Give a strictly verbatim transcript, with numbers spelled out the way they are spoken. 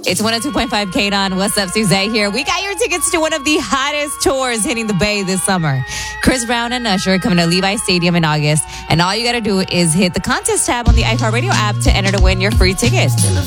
It's one oh two point five K D O N. What's up, Suzette here. We got your tickets to one of the hottest tours hitting the Bay this summer. Chris Brown and Usher coming to Levi Stadium in August. And all you got to do is hit the contest tab on the iHeartRadio app to enter to win your free tickets.